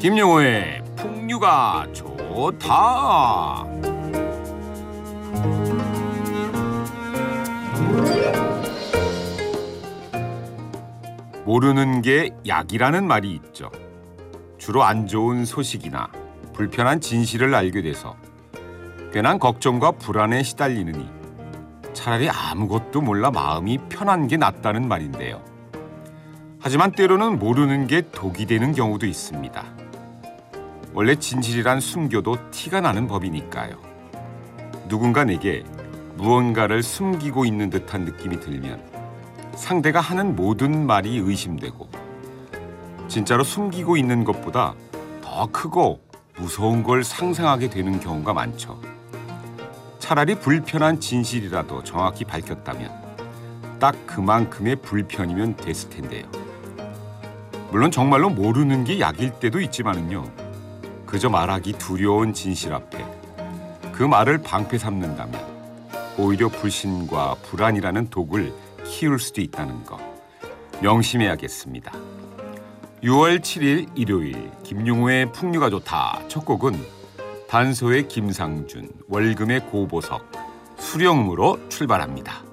김용호의 풍류가 좋다. 모르는 게 약이라는 말이 있죠. 주로 안 좋은 소식이나 불편한 진실을 알게 돼서 괜한 걱정과 불안에 시달리느니 차라리 아무것도 몰라 마음이 편한 게 낫다는 말인데요. 하지만 때로는 모르는 게 독이 되는 경우도 있습니다. 원래 진실이란 숨겨도 티가 나는 법이니까요. 누군가 내게 무언가를 숨기고 있는 듯한 느낌이 들면 상대가 하는 모든 말이 의심되고 진짜로 숨기고 있는 것보다 더 크고 무서운 걸 상상하게 되는 경우가 많죠. 차라리 불편한 진실이라도 정확히 밝혔다면 딱 그만큼의 불편이면 됐을 텐데요. 물론 정말로 모르는 게 약일 때도 있지만은요. 그저 말하기 두려운 진실 앞에 그 말을 방패 삼는다면 오히려 불신과 불안이라는 독을 키울 수도 있다는 거 명심해야겠습니다. 6월 7일 일요일 김용호의 풍류가 좋다. 첫 곡은 단소의 김상준, 월금의 고보석, 수령무로 출발합니다.